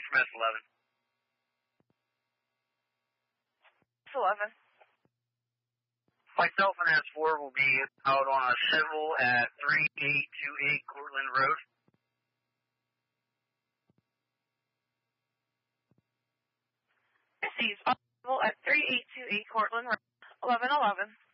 from S11. S11. Myself and S4 will be out on a civil at 3828 Cortland Road. Civil at 3828 Cortland Road, 1111.